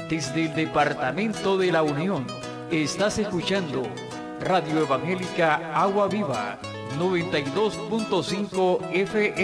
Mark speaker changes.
Speaker 1: Desde el Departamento de la Unión, estás escuchando Radio Evangélica Agua Viva, 92.5 FM.